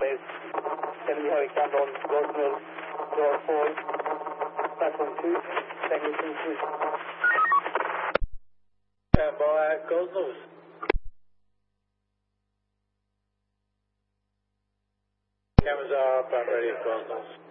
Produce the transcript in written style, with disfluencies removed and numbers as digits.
please. Enemy helicopter on Roosevelt, door 4, platform 2, technician 2. Stand by, Gold Nose. Cameras are up, I'm ready for Gold Nose.